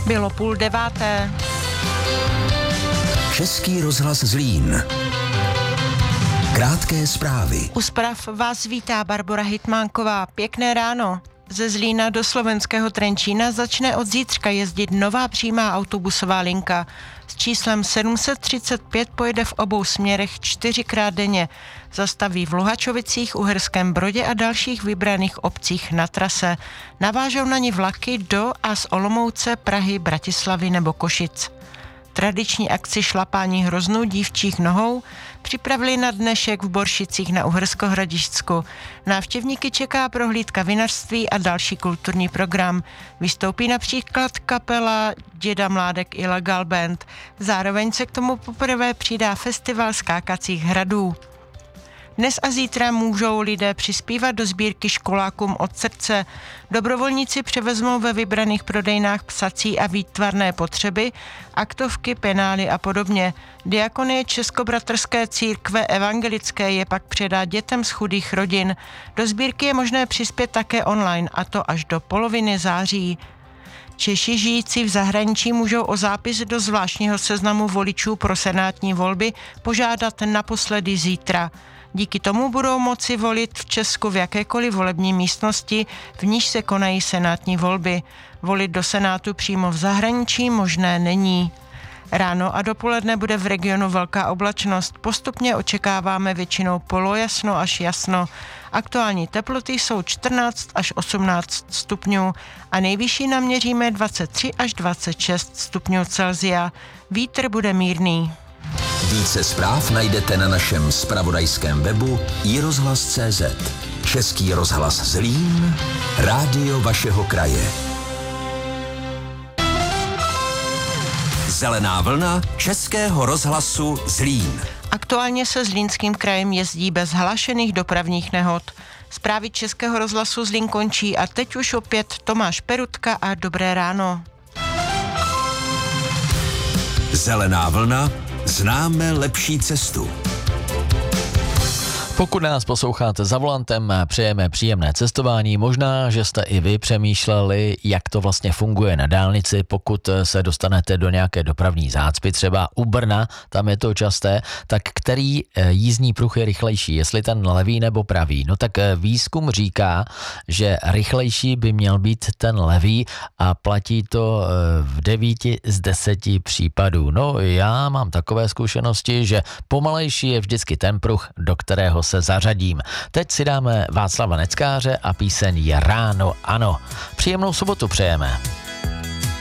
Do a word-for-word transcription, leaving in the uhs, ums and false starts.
Bylo půl deváté. Český rozhlas Zlín. Krátké zprávy. U zpráv vás vítá Barbora Hitmánková. Pěkné ráno. Ze Zlína do slovenského Trenčína začne od zítřka jezdit nová přímá autobusová linka. S číslem sedm set třicet pět pojede v obou směrech čtyřikrát denně. Zastaví v Luhačovicích, Uherském Brodě a dalších vybraných obcích na trase. Navážou na ní vlaky do a z Olomouce, Prahy, Bratislavy nebo Košic. Tradiční akci šlapání hroznů dívčích nohou připravili na dnešek v Boršicích na Uhersko-Hradišťsku. Návštěvníky čeká prohlídka vinařství a další kulturní program. Vystoupí například kapela Děda Mládek Illegal Band. Zároveň se k tomu poprvé přidá festival skákacích hradů. Dnes a zítra můžou lidé přispívat do sbírky školákům od srdce. Dobrovolníci převezmou ve vybraných prodejnách psací a výtvarné potřeby, aktovky, penály a podobně. Diakonie Českobratrské církve evangelické je pak předá dětem z chudých rodin. Do sbírky je možné přispět také online, a to až do poloviny září. Češi žijící v zahraničí můžou o zápis do zvláštního seznamu voličů pro senátní volby požádat naposledy zítra. Díky tomu budou moci volit v Česku v jakékoliv volební místnosti, v níž se konají senátní volby. Volit do Senátu přímo v zahraničí možné není. Ráno a dopoledne bude v regionu velká oblačnost. Postupně očekáváme většinou polojasno až jasno. Aktuální teploty jsou čtrnáct až osmnáct stupňů a nejvyšší naměříme dvacet tři až dvacet šest stupňů Celsia. Vítr bude mírný. Více zpráv najdete na našem zpravodajském webu i rozhlas tečka cé zet. Český rozhlas Zlín, rádio vašeho kraje. Zelená vlna Českého rozhlasu Zlín. Aktuálně se Zlínským krajem jezdí bez hlášených dopravních nehod. Zprávy Českého rozhlasu Zlín končí a teď už opět Tomáš Perutka a dobré ráno. Zelená vlna, známe lepší cestu. Pokud nás posloucháte za volantem, přejeme příjemné cestování. Možná, že jste i vy přemýšleli, jak to vlastně funguje na dálnici, pokud se dostanete do nějaké dopravní zácpy, třeba u Brna, tam je to časté, tak který jízdní pruh je rychlejší, jestli ten levý nebo pravý? No tak výzkum říká, že rychlejší by měl být ten levý a platí to v devíti z deseti případů. No já mám takové zkušenosti, že pomalejší je vždycky ten pruh, do kterého se zařadím. Teď si dáme Václava Neckáře a píseň Je ráno, ano. Příjemnou sobotu přejeme.